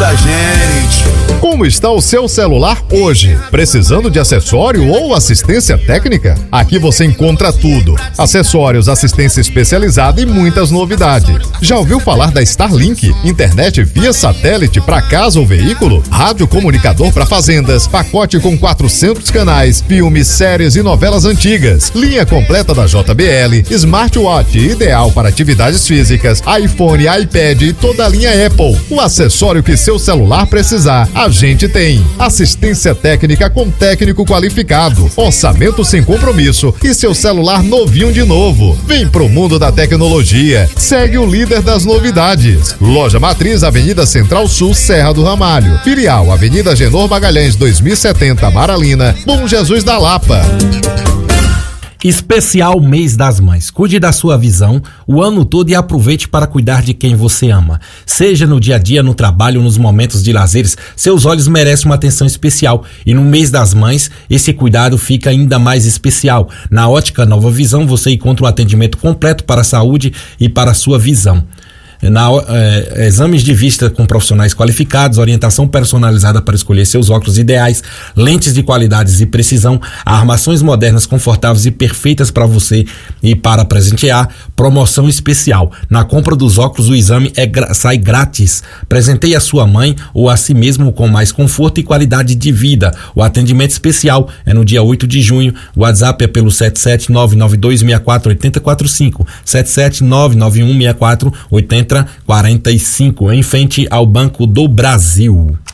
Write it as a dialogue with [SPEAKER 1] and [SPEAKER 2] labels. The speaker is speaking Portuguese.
[SPEAKER 1] da gente.
[SPEAKER 2] Como está o seu celular hoje? Precisando de acessório ou assistência técnica? Aqui você encontra tudo: acessórios, assistência especializada e muitas novidades. Já ouviu falar da Starlink? Internet via satélite para casa ou veículo? Rádio comunicador para fazendas, pacote com 400 canais, filmes, séries e novelas antigas, linha completa da JBL, smartwatch ideal para atividades físicas, iPhone, iPad e toda a linha Apple. O acessório que seu celular precisar, a gente tem. Assistência técnica com técnico qualificado, orçamento sem compromisso e seu celular novinho de novo. Vem pro mundo da tecnologia. Segue o líder das novidades. Loja Matriz, Avenida Central Sul, Serra do Ramalho. Filial, Avenida Genor Magalhães, 2070, Maralina, Bom Jesus da Lapa.
[SPEAKER 3] Especial Mês das Mães. Cuide da sua visão o ano todo e aproveite para cuidar de quem você ama. Seja no dia a dia, no trabalho, nos momentos de lazeres, seus olhos merecem uma atenção especial. E no Mês das Mães, esse cuidado fica ainda mais especial. Na Ótica Nova Visão, você encontra um atendimento completo para a saúde e para a sua visão. Exames de vista com profissionais qualificados, orientação personalizada para escolher seus óculos ideais, lentes de qualidades e precisão, armações modernas, confortáveis e perfeitas para você e para presentear. Promoção especial: na compra dos óculos o exame sai grátis. Presenteie a sua mãe ou a si mesmo com mais conforto e qualidade de vida. O atendimento especial é no dia 8 de junho. O WhatsApp é pelo 77992648045, 77991648045, em frente ao Banco do Brasil.